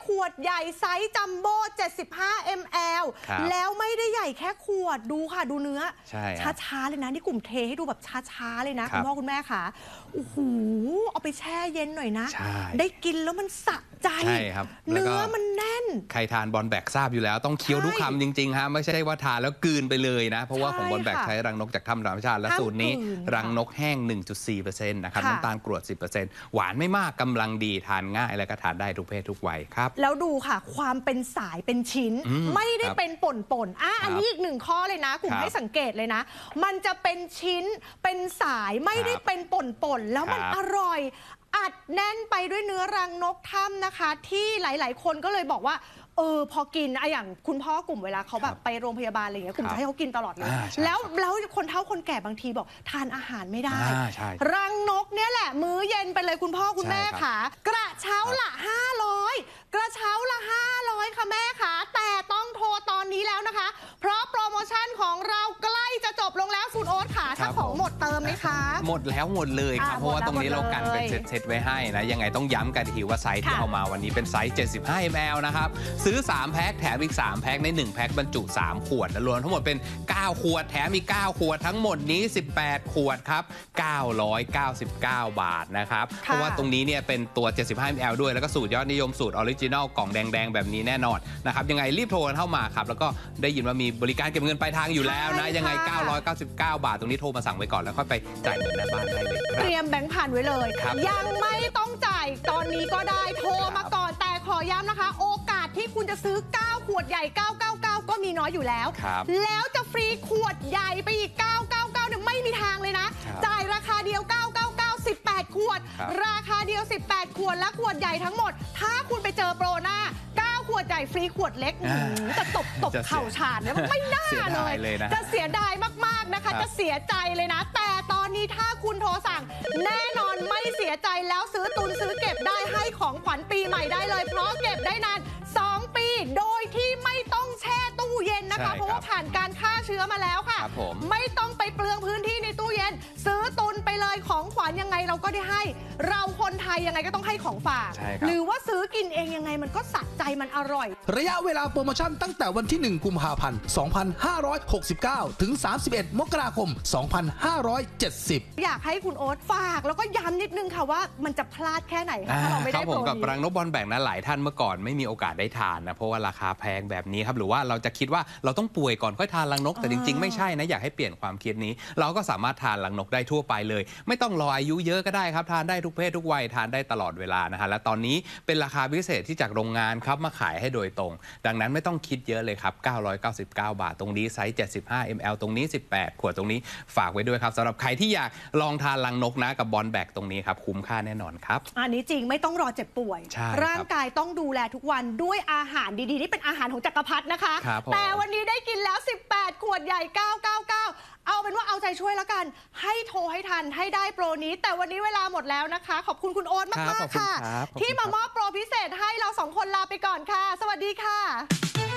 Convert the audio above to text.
วดใหญ่ไซส์จัมโบ้75 ml แล้วไม่ได้ใหญ่แค่ขวดดูค่ะดูเนื้อช้าๆเลยนะนี่กลุ่มเทให้ดูแบบช้าๆเลยนะคุณพ่อคุณแม่ค่ะโอ้โหเอาไปแช่เย็นหน่อยนะได้กินแล้วมันสะใจเนื้อมันแน่นใครทานบอลแบกทราบอยู่แล้วต้องเคี้ยวทุกคำจริงๆฮะไม่ใช่ว่าทานแล้วกลืนไปเลยนะเพราะว่าของบอลแบกใช้รังนกจากถ้ำธรรมชาติและสูตรนี้รังนกแห้ง 1.4% นะครับน้ำตาลกรวด 10% หวานไม่มากกำลังดีทานง่ายและก็ทานได้ทุกเพศทุกวัยครับแล้วดูค่ะความเป็นสายเป็นชิ้นไม่ได้เป็นป่นๆอันนี้อีกหนึ่งข้อเลยนะกลุ่มให้สังเกตเลยนะมันจะเป็นชิ้นเป็นสายไม่ได้เป็นป่นๆแล้วมันอร่อยอัดแน่นไปด้วยเนื้อรังนกถ้ำนะคะที่หลายๆคนก็เลยบอกว่าพอกินอย่างคุณพ่อกลุ่มเวลาเขาแบบไปโรงพยาบาลอะไรอย่างเงี้ยกลุ่มจะให้เขากินตลอดเลยแล้วคนเฒ่าคนแก่บางทีบอกทานอาหารไม่ได้รังนกเนี่ยแหละมื้อเย็นไปเลยคุณพ่อคุณแม่ค่ะกระเช้าละ500กระเช้าละ500ค่ะแม่ค่ะแต่ต้องโทรตอนนี้แล้วนะคะเพราะโปรโมชั่นของเราใกล้จะจบลงแล้วคุณโอ๊ตค่ะถ้าของหมดเติมไหมคะหมดแล้วหมดเลยครับเพราะว่าตรงนี้เรากันเป็นเซตไว้ให้นะยังไงต้องย้ำกันทีว่าไซส์ที่เอามาวันนี้เป็นไซส์75 ml นะครับซื้อ3แพ็คแถมอีก3แพ็คใน1แพ็คบรรจุ3ขวดรวมทั้งหมดเป็น9ขวดแถมอีก9ขวดทั้งหมดนี้18ขวดครับ999 บาทนะครับเพราะว่าตรงนี้เนี่ยเป็นตัว75 ml ด้วยแล้วก็สูตรยอดนิยมสูตรออริจินัลกล่องแดงๆแบบนี้แน่นอนนะครับยังไงรีบโทรเข้ามาครับแล้วก็ได้ยินว่ามีบริการเก็บเงินปลายทางอยู่แล้วนะยังไง999 บาทตรงนี้โทรมาสั่งไว้ก่อนแล้วค่อยไปจ่ายเงินหน้าบ้านได้เลยเตรียมแบงค์พันไว้เลยยังไม่ต้องจ่ายตอนนี้ก็ได้โทรมาก่อนแต่ขอย้ำนะคะโอกาสที่คุณจะซื้อ9ขวดใหญ่999ก็มีน้อยอยู่แล้วแล้วจะฟรีขวดใหญ่ไปอีก999เนี่ยไม่มีทางเลยนะจ่ายราคาเดียว999 18ขวดราคาเดียว18ขวดและขวดใหญ่ทั้งหมดถ้าคุณไปเจอโปรหน้า9ขวดใหญ่ฟรีขวดเล็กจะตบเข่าฉาดเนี่ยไม่น่าเลยจะเสียดายมากๆนะคะจะเสียใจเลยนะแต่ตอนนี้ถ้าคุณโทรสั่งแน่นอนไม่เสียใจแล้วซื้อตุนซื้อเก็บได้ให้ของขวัญปีใหม่ได้เลยเพราะเก็บได้นาน2 ปีโดยที่ไม่ต้องแช่ตู้เย็นนะคะเพราะว่าผ่านการฆ่าเชื้อมาแล้วค่ะไม่ต้องไปเปลืองพื้นที่ในตู้เย็นซื้อตุนไปเลยของขวัญยังไงเราก็ได้ให้เราคนไทยยังไงก็ต้องให้ของฝากหรือว่าซื้อกินเองยังไงมันก็สะใจมันอร่อยระยะเวลาโปรโมชั่นตั้งแต่วันที่1กุมภาพันธ์2569ถึง31มกราคม2570 อยากให้คุณโอ๊ตฝากแล้วก็ย้ำนิดนึงค่ะว่ามันจะพลาดแค่ไหนคะถ้าเราไม่ได้โปรนี้กับรังนกบอลแบกนะหลายท่านเมื่อก่อนไม่มีโอกาสได้ทานนะเพราะว่าราคาแพงแบบนี้ครับหรือว่าเราจะคิดว่าเราต้องป่วยก่อนค่อยทานรังนกแต่จริงๆไม่ใช่นะอยากให้เปลี่ยนความคิดนี้เราก็สามารถทานรังนกได้ทั่วไปเลยไม่ต้องรออายุเยอะก็ได้ครับทานได้ทุกเพศทุกวัยทานได้ตลอดเวลานะฮะและตอนนี้เป็นราคาพิเศษที่จากโรงงานครับมาขายให้โดยตรงดังนั้นไม่ต้องคิดเยอะเลยครับ999 บาทตรงนี้ไซส์75 ml ตรงนี้18ขวดตรงนี้ฝากไว้ด้วยครับสำหรับใครที่อยากลองทานรังนกนะกับบอลแบกตรงนี้ครับคุ้มค่าแน่นอนครับอันนี้จริงไม่ต้องรอเจ็บป่วยร่างกายต้องดูแลทุกวันด้วยอาหารดีๆนี่เป็นอาหารของจักรพรรดินะคะแต่วันนี้ได้กินแล้ว18ขวดใหญ่999เอาเป็นว่าเอาใจช่วยแล้วกันให้โทรให้ทันให้ได้โปรนี้แต่วันนี้เวลาหมดแล้วนะคะขอบคุณคุณโอ๊ตมากๆค่ะที่มามอบโปรพิเศษให้เรา2 คนลาไปก่อนค่ะสวัสดีค่ะ